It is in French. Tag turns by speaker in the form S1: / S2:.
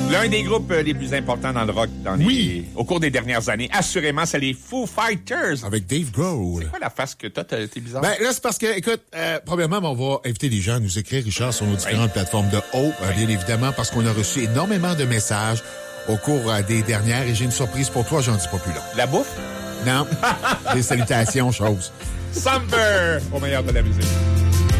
S1: L'un des groupes les plus importants dans le rock au cours des dernières années, assurément, c'est les Foo Fighters.
S2: Avec Dave Grohl.
S1: C'est quoi la face que t'es bizarre?
S2: Ben là, c'est parce que, écoute, premièrement, on va inviter les gens à nous écrire, Richard, sur nos différentes plateformes de bien évidemment, parce qu'on a reçu énormément de messages au cours des dernières, et j'ai une surprise pour toi, j'en dis pas plus long.
S1: La bouffe?
S2: Non. Des salutations, choses.
S1: Summer, au meilleur de la musique.